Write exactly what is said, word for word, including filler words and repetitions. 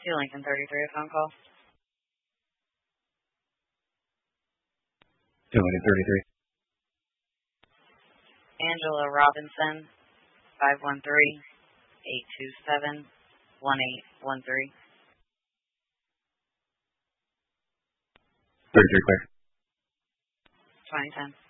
to Lincoln thirty-three, a phone call. To Lincoln thirty-three. Angela Robinson, five one three, eight two seven, one eight one three. thirty-three clear. twenty ten.